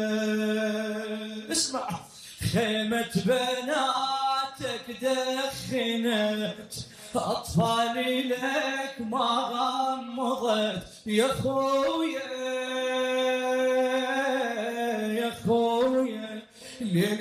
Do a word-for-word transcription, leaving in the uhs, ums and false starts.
اسمع خيمة بناتك دخنت، أطفالي لك ما غمضت يا خويا يا خويا.